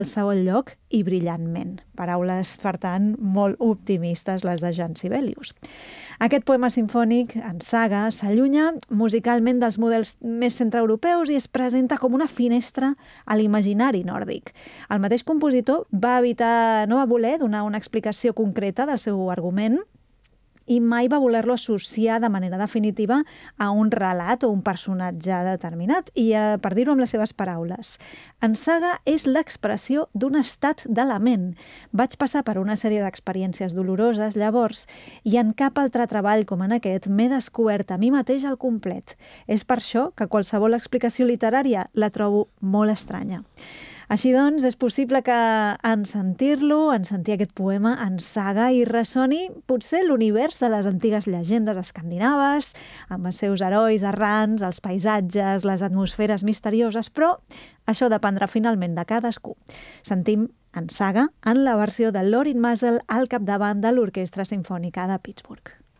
Al segon lloc, i brillantment. Paraules, per tant, molt optimistes, les de Jean Sibelius. Aquest poema sinfònic, en saga, s'allunya musicalment dels models més centreeuropeus i es presenta com una finestra a l'imaginari nòrdic. El mateix compositor no va voler donar una explicació concreta del seu argument i mai va voler-lo associar de manera definitiva a un relat o un personatge determinat. I, per dir-ho amb les seves paraules, en saga és l'expressió d'un estat de la ment. Vaig passar per una sèrie d'experiències doloroses llavors i en cap altre treball com en aquest m'he descobert a mi mateix al complet. És per això que qualsevol explicació literària la trobo molt estranya. Així doncs, és possible que en sentir aquest poema en saga i ressoni potser l'univers de les antigues llegendes escandinaves, amb els seus herois errants, els paisatges, les atmosferes misterioses, però això dependrà finalment de cadascú. Sentim en saga en la versió de Lorin Maazel al capdavant de l'Orquestra Simfònica de Pittsburgh.